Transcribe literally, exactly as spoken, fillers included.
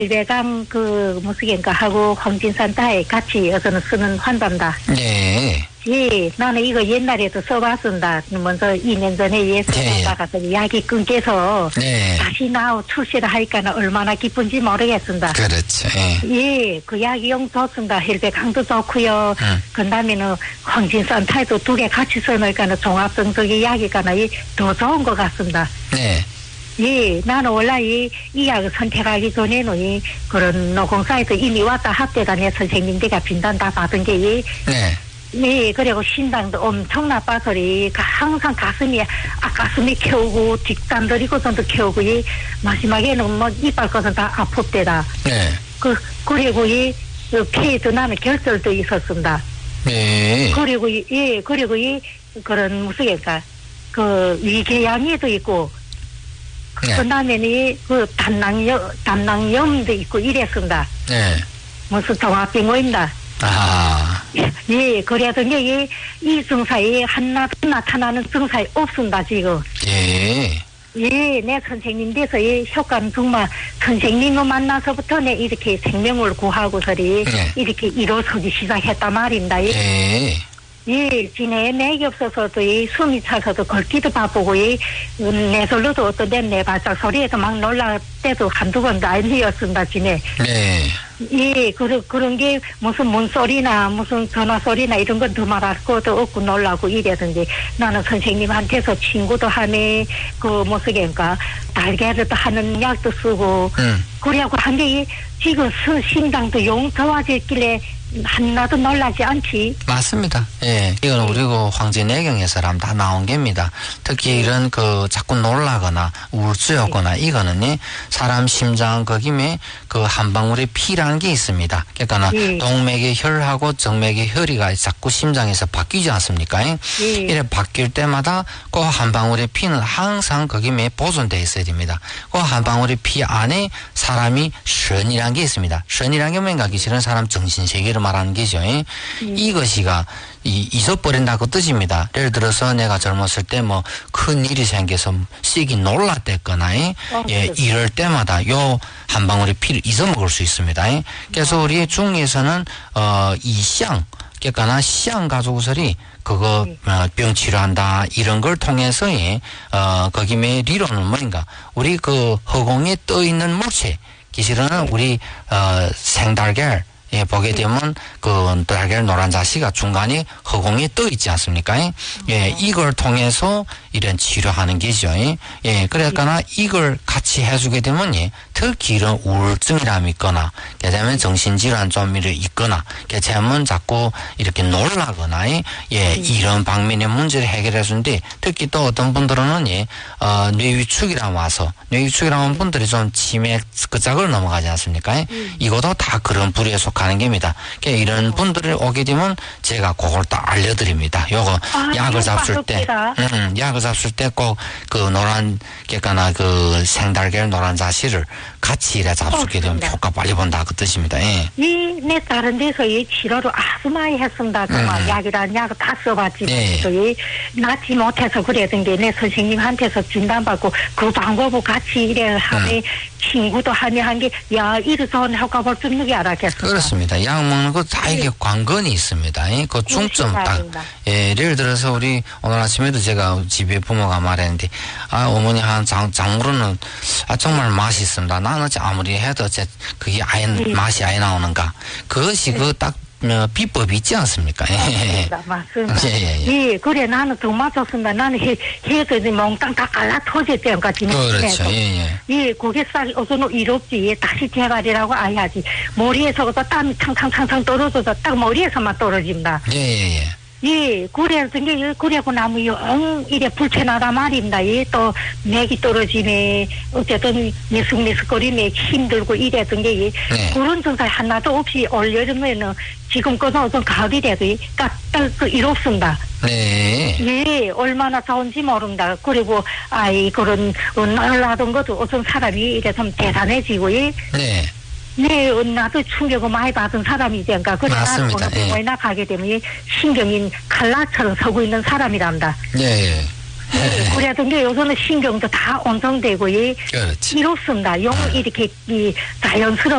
일베강 그 무슨인가 하고 황진산다에 같이 여서는 쓰는 환자입니다. 네. 예, 나는 이거 옛날에도 써봤습니다. 먼저 이 년 전에 예수 네. 나가서 약이 끊겨서 네. 다시 나오 출시를 하니까는 얼마나 기쁜지 모르겠습니다. 그렇죠. 예. 예, 그 약이 영 좋습니다. 혈배강도 좋고요. 음. 그 다음에는 황진산타도 두 개 같이 써놓으니까는 종합성적인 약이가는 더 좋은 것 같습니다. 네. 예, 나는 원래 이, 이 약을 선택하기 전에는 이, 그런 노공사에서 이미 왔다 합대다 내 선생님들과 진단 다 받은 게, 이, 네. 예, 그리고 신당도 엄청 나빠서, 이, 항상 가슴이, 아, 가슴이 켜오고, 뒷담들이고선도 켜오고, 이, 마지막에는 뭐, 이빨 것은 다 아프대다. 네. 그, 그리고 이, 그 폐에도 나는 결절도 있었습니다. 네. 그리고 이, 예, 그리고 이, 그런, 무슨, 얘가, 그, 위궤양에도 있고, 네. 그 다음에는 그 담낭염, 담낭염도 있고 이랬습니다. 네. 무슨 종합병원입니다. 아. 예, 그래도 이제 이, 이 증상이 하나도 나타나는 증상이 없습니다, 지금. 예. 예, 내 선생님 돼서 이 효과는 정말 선생님을 만나서부터 내 이렇게 생명을 구하고서리 네. 이렇게 일어서기 시작했단 말입니다. 예. 예, 지내 맥이 없어서도 이 숨이 차서도 걷기도 바쁘고 이 내 솔로도 어떤 데는 내 발작 소리에도 막 놀랄 때도 한두 번도 아니었습니다, 지내. 네. 예, 그런, 그런 게 무슨 문소리나 무슨 전화소리나 이런 건 더 말할 것도 없고 놀라고 이래든지 나는 선생님한테서 친구도 하네, 그 무슨인가 달걀도 하는 약도 쓰고, 음. 그래갖고 한 게 지금 심장도 용 좋아졌길래 하나도 놀라지 않지. 맞습니다. 예. 이건 우리 그 황제내경의 사람 다 나온 겁니다. 특히 이런 그 자꾸 놀라거나 우울증이거나 이거는 예, 사람 심장 거기에 그 한 방울의 피라는 게 있습니다. 그러니까 예. 동맥의 혈하고 정맥의 혈이가 자꾸 심장에서 바뀌지 않습니까? 예. 예. 이래 바뀔 때마다 그 한 방울의 피는 항상 거기에 보존되어 있어야 됩니다. 그 한 방울의 피 안에 사람이 선이라는 게 있습니다. 선이라는 게 뭔가 기실은 사람 정신세계를 말하는 게죠. 예. 음. 이것이가 이, 잊어버린다고 뜻입니다. 예를 들어서 내가 젊었을 때 뭐 큰 일이 생겨서 씩이 놀랐댔거나 예, 어, 예, 그렇죠. 이럴 때마다 요 한 방울의 피를 잊어먹을 수 있습니다. 예. 그래서 우리 중에서는 어, 이시양 그러니까 시양 가족설이 그거 네. 어, 병 치료한다 이런 걸 통해서 예, 어, 거기에 리론은 뭐인가 우리 그 허공에 떠 있는 물체 기실은 우리 어, 생달걀 예, 보게 되면, 그, 달걀 노란 자시가 중간에 허공에 떠 있지 않습니까? 예, 예 이걸 통해서 이런 치료하는 게죠. 예, 예 그러니까 이걸 같이 해주게 되면, 예, 특히 이런 우울증이람이 있거나, 그다음에 정신질환 좀 이렇게 있거나, 그다음에 자꾸 이렇게 놀라거나, 예, 예 이런 방면의 문제를 해결해 주는데, 특히 또 어떤 분들은, 예, 어, 뇌위축이랑 와서, 뇌위축이랑 온 분들이 좀 치매 끝작을 넘어가지 않습니까? 예? 이것도 다 그런 부류에 속 하는 겁니다. 그러니까 이런 분들이 오게 되면 제가 그걸 다 알려드립니다. 요거 아, 약을 잡술 때, 음, 음, 약을 잡술 때 꼭 그 노란 깨까나 그 생달걀 노란 자시를 같이 이래 잡수게 되면 없습니다. 효과 빨리 본다 그 뜻입니다. 예. 이, 내 다른 데서 이 치료를 아주 많이 했습니다. 정말 음. 약이란 약을 다 써봤지만, 네. 이 낫지 못해서 그랬던 게 내 선생님한테서 진단받고 그 방법을 같이 이래 하면 음. 친구도 하며 한 게, 야, 이리 좋은 효과 볼 줄 누구 알았겠습니까? 그렇습니다. 약 먹는 거 다 이게 관건이 있습니다. 예. 그 중점 딱. 아닙니다. 예, 예를 들어서 우리 오늘 아침에도 제가 집에 부모가 말했는데, 아, 어머니 한 장, 장물은 아, 정말 맛있습니다. 나는 아무리 해도 제, 그게 아예, 네. 맛이 아예 나오는가. 그것이 그 딱, 어, 비법이 있지 않습니까? 예. 맞습니다. 맞습니다. 예, 예, 예, 그래, 나는 정말 좋습니다. 나는 해, 해도 이제 몽땅 다 갈라 터질 때까지. 그렇죠. 예, 예. 예, 고갯살이 어서는 이롭지. 다시 재발이라고 아야지. 머리에서부터 땀이 탕탕탕탕 떨어져서 딱 머리에서만 떨어집니다. 예, 예, 예. 예, 그래서 이게, 그래고 나면 영, 이래 불편하다 말입니다. 예, 또, 맥이 떨어지네. 어쨌든, 미숙미숙거리네. 힘들고 이랬던 게, 예. 네. 그런 증상 하나도 없이 올여름에는 지금껏은 어떤 가을이라도, 예, 까딱 그 이롭습니다. 네. 예, 얼마나 좋은지 모른다. 그리고, 아이, 그런, 어, 놀라던 것도 어떤 사람이 이래 좀 대단해지고, 예. 네. 네, 나도 충격을 많이 받은 사람이니까. 그래, 나는 맞습니다. 어느 병원에 가게 되면 신경이 칼라처럼 서고 있는 사람이랍니다. 예, 예. 예, 그래야든지 요새는 신경도 다 온정되고 예, 그렇지. 이렇습니다. 용 이렇게 이 자연스러운